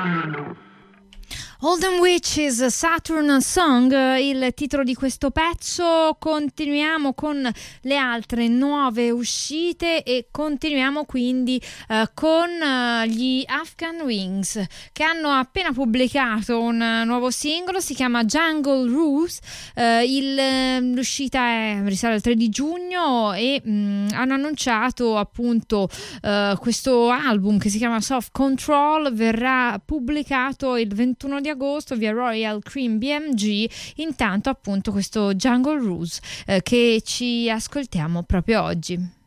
Golden Witches, Saturn Song, il titolo di questo pezzo. Continuiamo con le altre nuove uscite e continuiamo quindi con gli Afghan Wings, che hanno appena pubblicato un nuovo singolo, si chiama Jungle Ruse. L'uscita risale al 3 di giugno e hanno annunciato appunto questo album che si chiama Soft Control, verrà pubblicato il 21 di agosto via Royal Cream BMG. Intanto appunto questo Jungle Ruse che ci ascoltiamo proprio oggi.